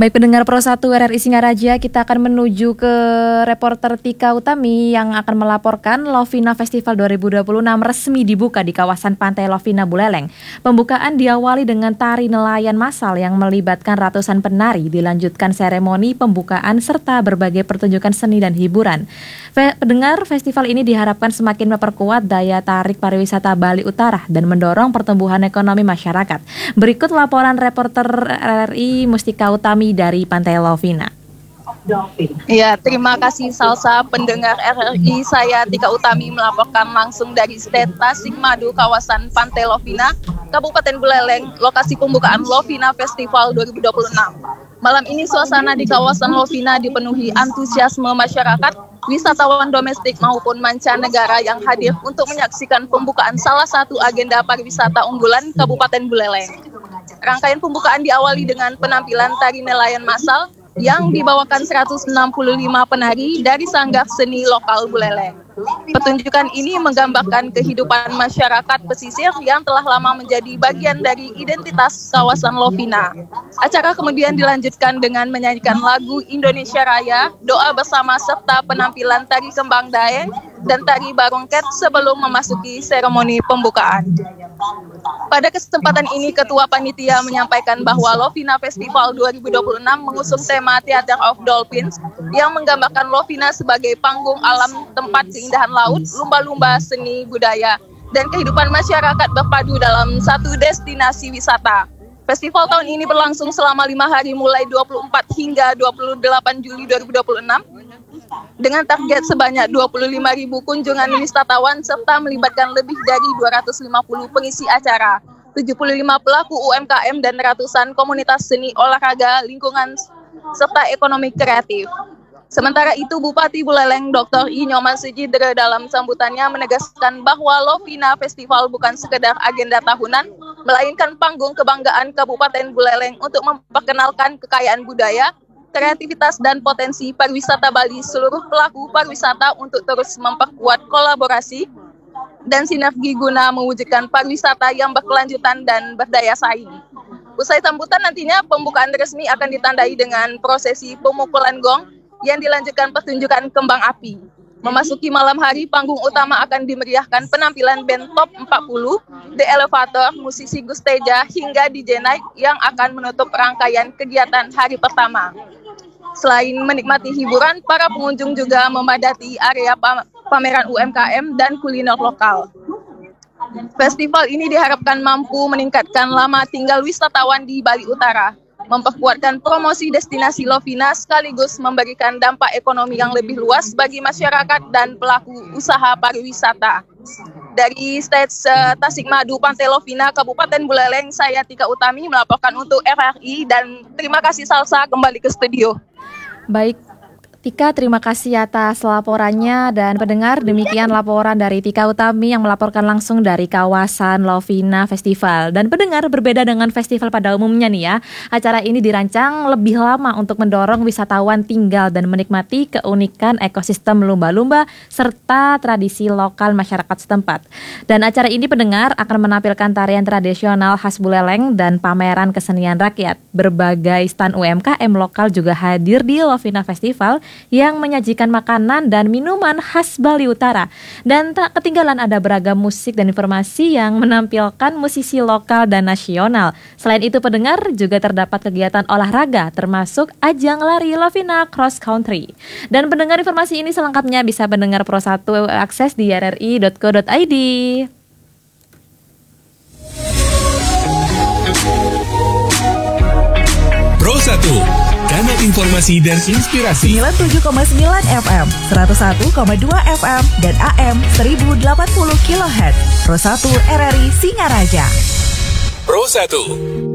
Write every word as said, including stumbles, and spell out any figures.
Baik pendengar Pro satu R R I Singaraja, kita akan menuju ke reporter Tika Utami yang akan melaporkan Lovina Festival dua ribu dua puluh enam resmi dibuka di kawasan Pantai Lovina Buleleng. Pembukaan diawali dengan tari nelayan massal yang melibatkan ratusan penari, dilanjutkan seremoni pembukaan serta berbagai pertunjukan seni dan hiburan. Fe- pendengar, festival ini diharapkan semakin memperkuat daya tarik pariwisata Bali Utara dan mendorong pertumbuhan ekonomi masyarakat. Berikut laporan reporter R R I Mustika Utami dari Pantai Lovina. Ya, terima kasih Salsa. Pendengar R R I, saya Tika Utami melaporkan langsung dari State Tasikmadu, kawasan Pantai Lovina, Kabupaten Buleleng, lokasi pembukaan Lovina Festival dua ribu dua puluh enam. Malam ini suasana di kawasan Lovina dipenuhi antusiasme masyarakat, wisatawan domestik maupun mancanegara yang hadir untuk menyaksikan pembukaan salah satu agenda pariwisata unggulan Kabupaten Buleleng. Rangkaian pembukaan diawali dengan penampilan tari nelayan massal yang dibawakan seratus enam puluh lima penari dari Sanggar Seni Lokal Buleleng. Pertunjukan ini menggambarkan kehidupan masyarakat pesisir yang telah lama menjadi bagian dari identitas kawasan Lovina. Acara kemudian dilanjutkan dengan menyanyikan lagu Indonesia Raya, doa bersama serta penampilan tari kembang daeng dan tari barongket sebelum memasuki seremoni pembukaan. Pada kesempatan ini, Ketua Panitia menyampaikan bahwa Lovina Festival dua ribu dua puluh enam mengusung tema Theater of Dolphins yang menggambarkan Lovina sebagai panggung alam tempat keindahan laut, lumba-lumba, seni, budaya, dan kehidupan masyarakat berpadu dalam satu destinasi wisata. Festival tahun ini berlangsung selama lima hari mulai dua puluh empat hingga dua puluh delapan Juli dua ribu dua puluh enam dengan target sebanyak dua puluh lima ribu kunjungan wisatawan serta melibatkan lebih dari dua ratus lima puluh pengisi acara, tujuh puluh lima pelaku U M K M dan ratusan komunitas seni, olahraga, lingkungan, serta ekonomi kreatif. Sementara itu, Bupati Buleleng Doktor I Nyoman Sujidre dalam sambutannya menegaskan bahwa Lovina Festival bukan sekedar agenda tahunan, melainkan panggung kebanggaan Kabupaten Buleleng untuk memperkenalkan kekayaan budaya, kreativitas, dan potensi pariwisata Bali. Seluruh pelaku pariwisata untuk terus memperkuat kolaborasi dan sinergi guna mewujudkan pariwisata yang berkelanjutan dan berdaya saing. Usai sambutan, nantinya pembukaan resmi akan ditandai dengan prosesi pemukulan gong yang dilanjutkan pertunjukan kembang api. Memasuki malam hari, panggung utama akan dimeriahkan penampilan band Top empat puluh, The Elevator, musisi Gusteja, hingga D J Night yang akan menutup rangkaian kegiatan hari pertama. Selain menikmati hiburan, para pengunjung juga memadati area pameran U M K M dan kuliner lokal. Festival ini diharapkan mampu meningkatkan lama tinggal wisatawan di Bali Utara, memperkuatkan promosi destinasi Lovina, sekaligus memberikan dampak ekonomi yang lebih luas bagi masyarakat dan pelaku usaha pariwisata. Dari State uh, Tasikmadu, Pantai Lovina, Kabupaten Buleleng, saya Tika Utami melaporkan untuk R R I dan terima kasih Salsa, kembali ke studio. Baik, Tika, terima kasih atas laporannya. Dan pendengar, demikian laporan dari Tika Utami yang melaporkan langsung dari kawasan Lovina Festival. Dan pendengar, berbeda dengan festival pada umumnya nih ya, acara ini dirancang lebih lama untuk mendorong wisatawan tinggal dan menikmati keunikan ekosistem lumba-lumba serta tradisi lokal masyarakat setempat. Dan acara ini, pendengar, akan menampilkan tarian tradisional khas Buleleng dan pameran kesenian rakyat. Berbagai stand U M K M lokal juga hadir di Lovina Festival yang menyajikan makanan dan minuman khas Bali Utara. Dan tak ketinggalan ada beragam musik dan informasi yang menampilkan musisi lokal dan nasional. Selain itu, pendengar, juga terdapat kegiatan olahraga termasuk ajang lari Lovina Cross Country. Dan pendengar, informasi ini selengkapnya bisa pendengar Pro satu akses di r r i dot co dot i d. Pro satu, kanal informasi dan inspirasi. sembilan puluh tujuh koma sembilan F M, seratus satu koma dua F M, dan A M seribu delapan puluh kilohertz. Pro satu R R I Singaraja. Pro satu.